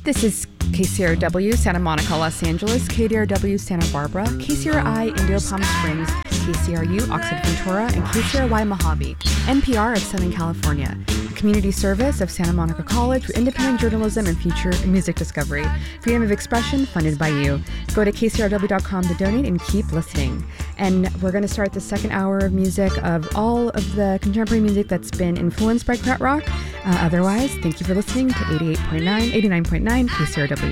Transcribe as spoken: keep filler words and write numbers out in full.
This is K C R W Santa Monica, Los Angeles, K D R W Santa Barbara, K C R I Indio Palm Springs, K C R U Oxford Ventura, and K C R Y Mojave, N P R of Southern California, a community service of Santa Monica College with independent journalism and future music discovery. Freedom of expression funded by you. Go to K C R W dot com to donate and keep listening. And we're going to start the second hour of music of all of the contemporary music that's been influenced by krautrock. Uh, otherwise, thank you for listening to eighty-eight point nine, eighty-nine point nine K C R W.